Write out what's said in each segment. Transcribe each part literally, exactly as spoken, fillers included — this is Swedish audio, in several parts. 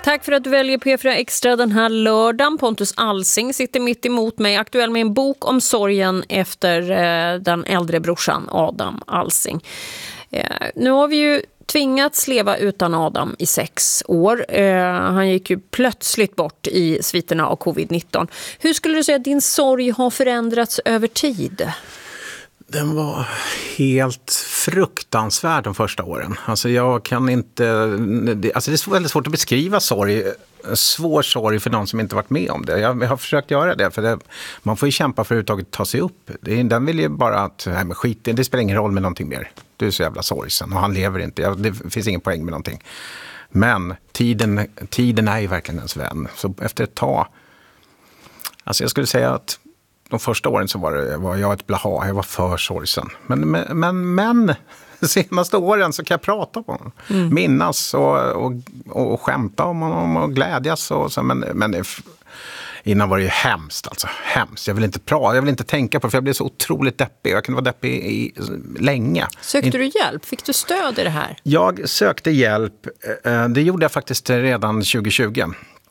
Tack för att du väljer P fyra Extra den här lördagen. Pontus Alsing sitter mitt emot mig, aktuell med en bok om sorgen efter eh, den äldre brorsan Adam Alsing. Eh, nu har vi ju tvingats leva utan Adam i sex år. Eh, han gick ju plötsligt bort i sviterna av covid nitton. Hur skulle du säga att din sorg har förändrats över tid? Den var helt fruktansvärd de första åren. Alltså jag kan inte... Alltså det är väldigt svårt att beskriva sorg. Svår sorg för någon som inte varit med om det. Jag har försökt göra det. För det, man får ju kämpa för att överhuvudtaget ta sig upp. Det, den vill ju bara att... Nej men skit, det spelar ingen roll med någonting mer. Du är så jävla sorgsen och han lever inte. Det finns ingen poäng med någonting. Men tiden, tiden är ju verkligen ens vän. Så efter ett tag... Alltså jag skulle säga att... De första åren så var, det, var jag ett blaha, jag var för sorgsen. Men, men, men, men de senaste åren så kan jag prata på honom. Mm. Minnas och, och, och, och skämta om honom och glädjas. Och så, men, men innan var det ju hemskt alltså. Hemskt. Jag vill inte prata, jag vill inte tänka på det för jag blev så otroligt deppig. Jag kunde vara deppig i, i länge. Sökte du hjälp? Fick du stöd i det här? Jag sökte hjälp. Det gjorde jag faktiskt redan tjugo tjugo.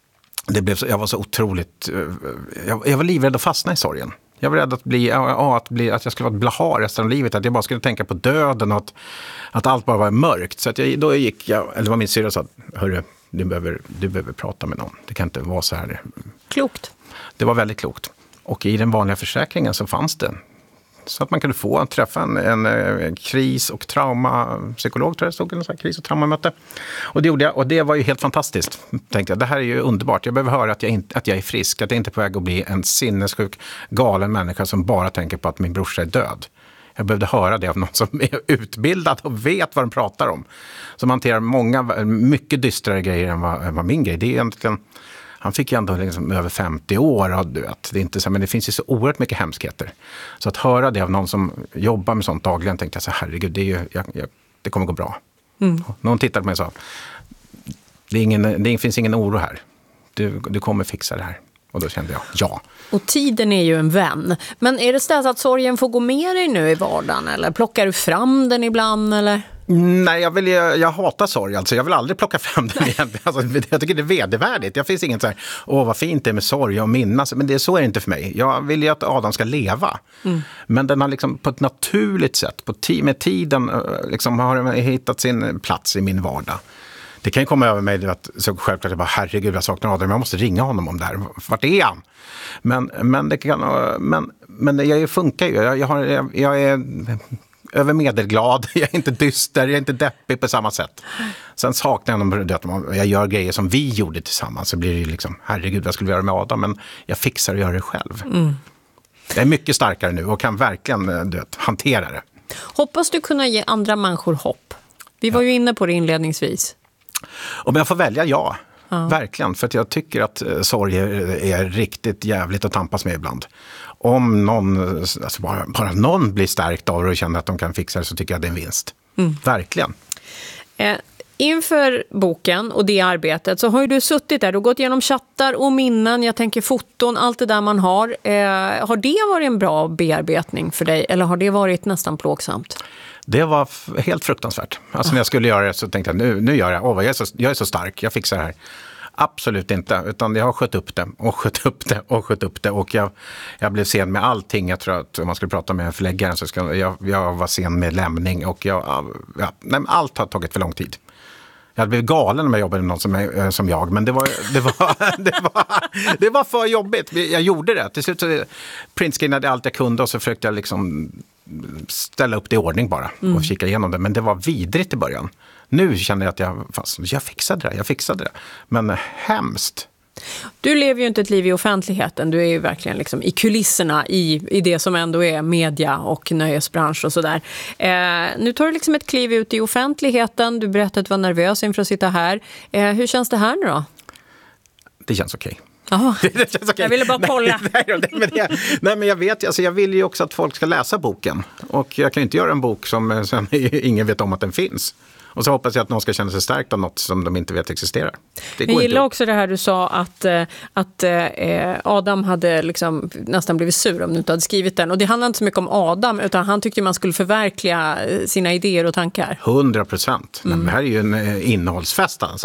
Det blev så, jag var så otroligt... Jag, jag var livrädd att fastna i sorgen. Jag var rädd att, bli, ja, att, bli, att jag skulle vara ett blaha resten av livet. Att jag bara skulle tänka på döden och att, att allt bara var mörkt. Så att jag, då gick jag... Eller var min syrra sa att hörru, du behöver, du behöver prata med någon. Det kan inte vara så här... Klokt. Det var väldigt klokt. Och i den vanliga försäkringen så fanns det... Så att man kunde få träffa en, en, en kris- och traumapsykolog, tror jag det stod, en sån här kris- och traumamöte. Och det gjorde jag, och det var ju helt fantastiskt. Tänkte jag, det här är ju underbart. Jag behöver höra att jag, inte, att jag är frisk, att jag inte är på väg att bli en sinnessjuk, galen människa som bara tänker på att min brorsa är död. Jag behövde höra det av någon som är utbildad och vet vad de pratar om. Som hanterar många, mycket dystrare grejer än vad, än vad min grej. Det är egentligen... Han fick ju ändå liksom över femtio år, du vet. Det är inte så, men det finns ju så oerhört mycket hemskheter. Så att höra det av någon som jobbar med sånt dagligen tänkte jag så herregud, det, är ju, jag, jag, det kommer gå bra. Mm. Någon tittade på mig och sa, det, är ingen, det finns ingen oro här. Du, du kommer fixa det här. Och då kände jag, ja. Och tiden är ju en vän. Men är det så att sorgen får gå med dig nu i vardagen? Eller plockar du fram den ibland? Eller? Nej, jag, vill, jag, jag hatar sorg. Alltså. Jag vill aldrig plocka fram den igen. Alltså, jag tycker det är vedervärdigt. Jag finns inget så här, åh vad fint det är med sorg och minnas. Men det, så är det inte för mig. Jag vill ju att Adam ska leva. Mm. Men den har liksom på ett naturligt sätt, på t- med tiden, liksom, har hittat sin plats i min vardag. Det kan ju komma över mig att så självklart jag bara, herregud jag saknar Adam, jag måste ringa honom om det här. Vart är han? Men, men det kan, men, men jag funkar ju. Jag, jag, har, jag, jag är över medelglad, jag är inte dyster, jag är inte deppig på samma sätt. Sen saknar jag att jag gör grejer som vi gjorde tillsammans, så blir det ju liksom, herregud vad skulle vi göra med Adam? Men jag fixar att göra det själv. Mm. Jag är mycket starkare nu och kan verkligen du vet, hantera det. Hoppas du kunna ge andra människor hopp. Vi var ja. ju inne på det inledningsvis. Om jag får välja, ja. ja. Verkligen. För att jag tycker att uh, sorg är, är riktigt jävligt att tampas med ibland. Om någon, alltså bara, bara någon blir stärkt av det och känner att de kan fixa det, så tycker jag det är en vinst. Mm. Verkligen. Eh, inför boken och det arbetet så har ju du suttit där och gått igenom chattar och minnen, jag tänker foton, allt det där man har. Eh, har det varit en bra bearbetning för dig eller har det varit nästan plågsamt? Det var f- helt fruktansvärt. Alltså när jag skulle göra det så tänkte jag, nu, nu gör jag, åh, jag, är så, jag är så stark, jag fixar det här. Absolut inte, utan jag har skött upp det och skött upp det och skött upp det. Och jag, jag blev sen med allting. Jag tror att om man skulle prata med förläggaren så ska jag, jag var sen med lämning. Och jag, ja, nej, allt har tagit för lång tid. Jag hade blivit galen om jag jobbade med någon som, som jag. Men det var, det, var, det, var, det var för jobbigt. Jag gjorde det. Till slut så printscreenade allt jag kunde och så försökte jag liksom ställa upp det i ordning bara. Och mm. kika igenom det. Men det var vidrigt i början. Nu känner jag att jag, fast, jag fixade det, jag fixade det. Men hemskt. Du lever ju inte ett liv i offentligheten. Du är ju verkligen liksom i kulisserna i, i det som ändå är media och nöjesbransch och sådär. Eh, nu tar du liksom ett kliv ut i offentligheten. Du berättade att du var nervös inför att sitta här. Eh, hur känns det här nu då? Det känns okej. Okay. Jaha, det känns okay. Jag ville bara kolla. Nej, nej, men, jag, nej men jag vet alltså, jag vill ju också att folk ska läsa boken. Och jag kan ju inte göra en bok som sen ingen vet om att den finns. Och så hoppas jag att någon ska känna sig stärkt av något som de inte vet existerar. Det går jag gillar inte. också det här du sa att, att eh, Adam hade liksom nästan blivit sur om du inte hade skrivit den. Och det handlar inte så mycket om Adam utan han tyckte man skulle förverkliga sina idéer och tankar. Hundra procent. Mm. Det här är ju en innehållsfest, har han sagt.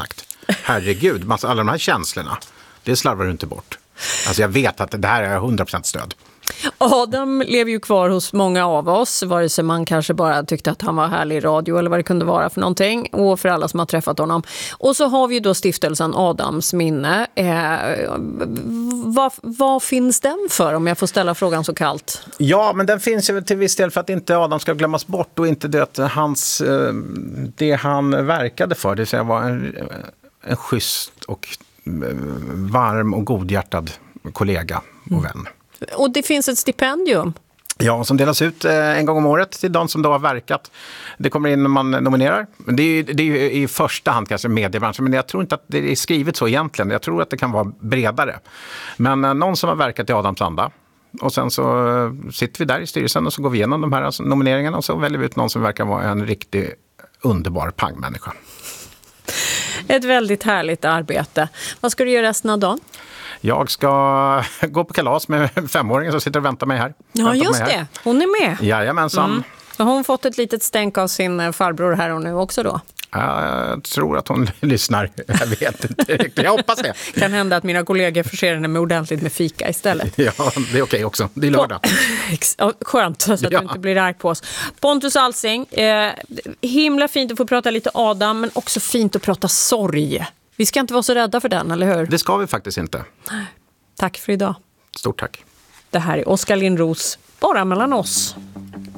Herregud, massa, alla de här känslorna, det slarvar du inte bort. Alltså jag vet att det här är hundra procent stöd. Adam lever ju kvar hos många av oss, vare sig man kanske bara tyckte att han var härlig i radio eller vad det kunde vara för någonting, och för alla som har träffat honom. Och så har vi ju då stiftelsen Adams minne. Eh, vad, vad finns den för, om jag får ställa frågan så kallt? Ja, men den finns ju till viss del för att inte Adam ska glömmas bort och inte det, hans, det han verkade för, det vill säga vara en, en schysst och varm och godhjärtad kollega och vän. Och det finns ett stipendium. Ja, som delas ut en gång om året till de som då har verkat. Det kommer in när man nominerar. Det är ju, det är ju i första hand kanske mediebranschen, men jag tror inte att det är skrivet så egentligen. Jag tror att det kan vara bredare. Men någon som har verkat i Adams anda. Och sen så sitter vi där i styrelsen och så går vi igenom de här nomineringarna och så väljer vi ut någon som verkar vara en riktigt underbar pangmänniska. Ett väldigt härligt arbete. Vad ska du göra resten av dagen? Jag ska gå på kalas med femåringen som sitter och väntar mig här. Ja, väntar just mig här. det. Hon är med. Jajamensan. Mm. Har hon fått ett litet stänk av sin farbror här och nu också då? Jag tror att hon lyssnar. Jag vet inte riktigt. Jag hoppas det. Kan hända att mina kollegor förser henne med ordentligt med fika istället. Ja, det är okej också. Det är lördag. Skönt, så att ja. Du inte blir arg på oss. Pontus Alsing, eh, himla fint att få prata lite Adam, men också fint att prata sorg. Vi ska inte vara så rädda för den, eller hur? Det ska vi faktiskt inte. Tack för idag. Stort tack. Det här är Oskar Lindros, bara mellan oss.